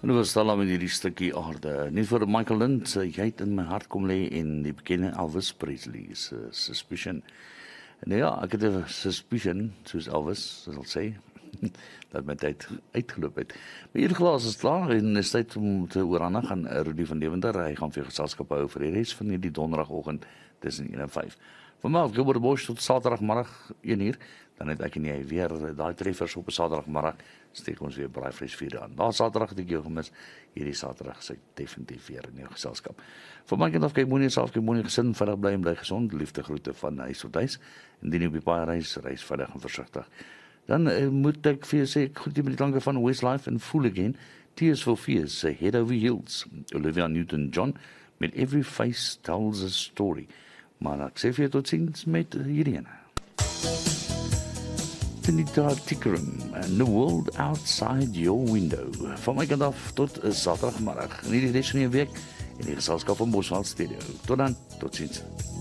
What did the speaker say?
En dit was stel met hierdie stukkie aarde. Nie vir Michael Lind, jy het in my hart kom lê en die bekende Elvis Presley se Suspicion. Nou ja, ek het 'n suspicion, soos Elvis sal sê, dat my tyd uitgeloop het. Maar hierdie glas is klaar en is tyd om te oorhandig aan Rudy van Deventer. Hy gaan vir geselskap hou vir die res van hierdie donderdagoggend tussen 1 en 5. Van my af, Gilbert Bosch tot saterdagmiddag 1uur, dan het ek en jy weer daai treffers op 'n saterdagmiddag, steek ons weer braai vleis vuur aan. Daar saterdag het ek jou gemis, hierdie saterdag is ek definitief weer in jou geselskap. Van my kant af, kyk moenie self, kyk moenie gesin, veilig bly en bly gesond, liefde groete van huis tot huis, indien jy op die paai reis veilig en versigtig. Dan moet ek vir jou sê, ek groet jy met die klanke van Westlife en Fool Again, Tears for Fears, Head Over Heels, Olivia Newton-John, met Every Face Tells a Story. Maar ek sê vir jou tot ziens met hierdie ene. Tinita Tickerum and The World Outside Your Window. Van my kant af tot saterdagmiddag. In hierdie res van die week in die geselskap van Bosveld Studio. Tot dan, tot ziens.